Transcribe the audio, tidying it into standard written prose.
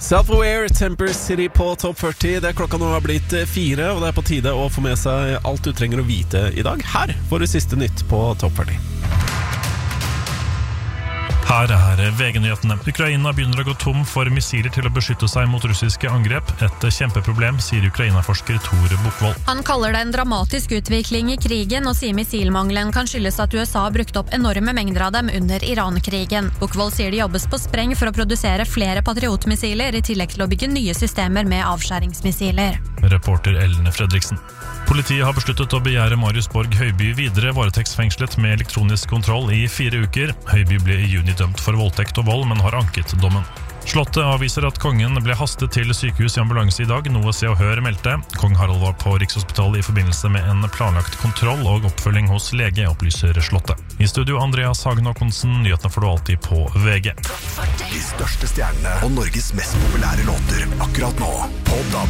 Self-Aware, Temper City på Topp 40. Det klokka nå har blitt 4, og det på tide å få med seg alt du trenger å vite i dag. Her får du siste nytt på Topp 40. Her VG-nyhetene. Ukraina begynner å gå tom for missiler til å beskytte seg mot russiske angrep. Et kjempeproblem, sier Ukraina-forsker Tor Bukkvold. Han kaller det en dramatisk utvikling i krigen, og sier missilmangelen kan skyldes at USA har brukt opp enorme mengder av dem under Iran-krigen. Bukkvold sier det jobbes på spreng for å produsere flere patriotmissiler, i tillegg til å bygge nye systemer med avskjæringsmissiler. Reporter Ellen Fredriksen. Politiet har besluttet å begjære Marius Borg Høiby videre varetektsfengslet med elektronisk kontroll i 4 uker. Høiby ble i juni dømt for voldtekt og vold, men har anket dommen. Slottet avviser at kongen ble hastet til sykehus i ambulanse i dag, noe Se og Hør meldte. Kong Harald var på Rikshospitalet i forbindelse med en planlagt kontroll og oppfølging hos lege, opplyser Slottet. I studio Andreas Hagen Håkonsen, nyhetene får du alltid på VG. De største stjernene og Norges mest populære låter akkurat nå på DAB.